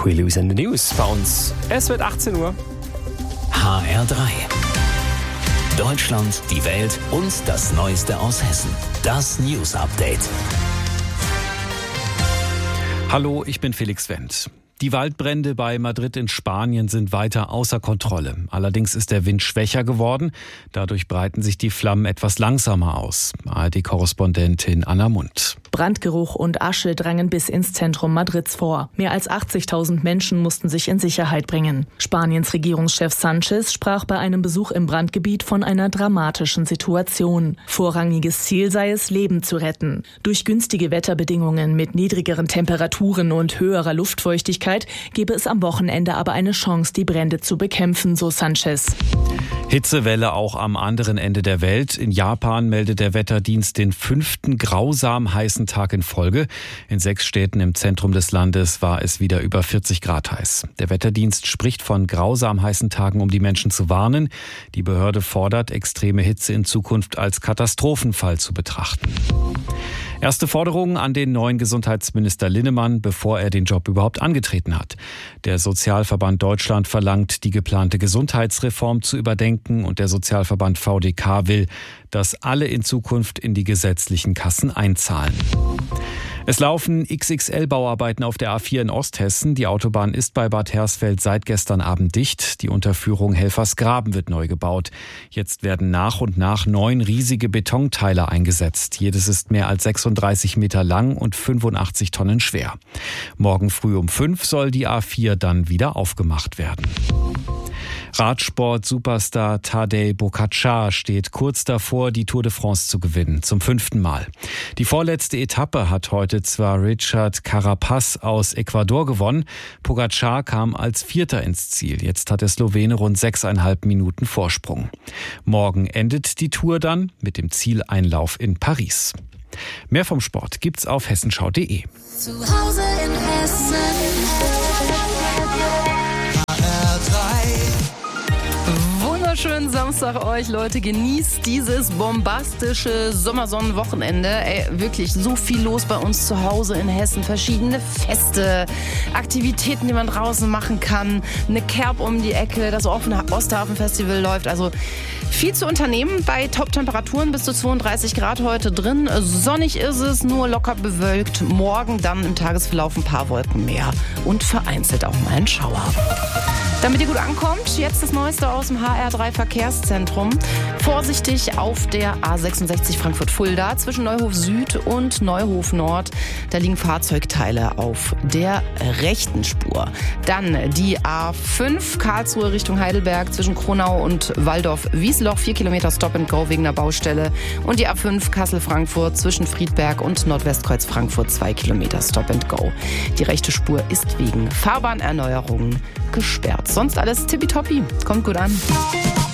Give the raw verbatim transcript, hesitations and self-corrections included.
Quillius in the News bei uns. Es wird achtzehn Uhr. H R drei. Deutschland, die Welt und das Neueste aus Hessen. Das News Update. Hallo, ich bin Felix Wendt. Die Waldbrände bei Madrid in Spanien sind weiter außer Kontrolle. Allerdings ist der Wind schwächer geworden. Dadurch breiten sich die Flammen etwas langsamer aus. A R D-Korrespondentin Anna Mund. Brandgeruch und Asche drangen bis ins Zentrum Madrids vor. Mehr als achtzigtausend Menschen mussten sich in Sicherheit bringen. Spaniens Regierungschef Sánchez sprach bei einem Besuch im Brandgebiet von einer dramatischen Situation. Vorrangiges Ziel sei es, Leben zu retten. Durch günstige Wetterbedingungen mit niedrigeren Temperaturen und höherer Luftfeuchtigkeit gebe es am Wochenende aber eine Chance, die Brände zu bekämpfen, so Sánchez. Hitzewelle auch am anderen Ende der Welt. In Japan meldet der Wetterdienst den fünften grausam heißen Tag in Folge. In sechs Städten im Zentrum des Landes war es wieder über vierzig Grad heiß. Der Wetterdienst spricht von grausam heißen Tagen, um die Menschen zu warnen. Die Behörde fordert, extreme Hitze in Zukunft als Katastrophenfall zu betrachten. Erste Forderungen an den neuen Gesundheitsminister Linnemann, bevor er den Job überhaupt angetreten hat. Der Sozialverband Deutschland verlangt, die geplante Gesundheitsreform zu überdenken, und der Sozialverband V D K will, dass alle in Zukunft in die gesetzlichen Kassen einzahlen. Es laufen X X L-Bauarbeiten auf der A vier in Osthessen. Die Autobahn ist bei Bad Hersfeld seit gestern Abend dicht. Die Unterführung Helfersgraben wird neu gebaut. Jetzt werden nach und nach neun riesige Betonteile eingesetzt. Jedes ist mehr als sechsunddreißig Meter lang und fünfundachtzig Tonnen schwer. Morgen früh um fünf soll die A vier dann wieder aufgemacht werden. Radsport-Superstar Tadej Pogačar steht kurz davor, die Tour de France zu gewinnen, zum fünften Mal. Die vorletzte Etappe hat heute zwar Richard Carapaz aus Ecuador gewonnen, Pogačar kam als Vierter ins Ziel. Jetzt hat der Slowene rund sechseinhalb Minuten Vorsprung. Morgen endet die Tour dann mit dem Zieleinlauf in Paris. Mehr vom Sport gibt's auf hessenschau punkt de. Zu Hause in Hessen. Wunderschönen Samstag euch, Leute. Genießt dieses bombastische Sommersonnenwochenende. Ey, wirklich so viel los bei uns zu Hause in Hessen. Verschiedene Feste, Aktivitäten, die man draußen machen kann. Eine Kerb um die Ecke, das offene Osterhafen-Festival läuft. Also viel zu unternehmen bei Top-Temperaturen, bis zu zweiunddreißig Grad heute drin. Sonnig ist es, nur locker bewölkt. Morgen dann im Tagesverlauf ein paar Wolken mehr und vereinzelt auch mal ein Schauer. Damit ihr gut ankommt, jetzt das Neueste aus dem H R drei Verkehrszentrum. Vorsichtig auf der A sechsundsechzig Frankfurt-Fulda zwischen Neuhof Süd und Neuhof Nord. Da liegen Fahrzeugteile auf der rechten Spur. Dann die A fünf Karlsruhe Richtung Heidelberg zwischen Kronau und Waldorf-Wiesloch. Vier Kilometer Stop and Go wegen der Baustelle. Und die A fünf Kassel-Frankfurt zwischen Friedberg und Nordwestkreuz Frankfurt. Zwei Kilometer Stop and Go. Die rechte Spur ist wegen Fahrbahnerneuerungen gesperrt. Sonst alles tippitoppi. Kommt gut an.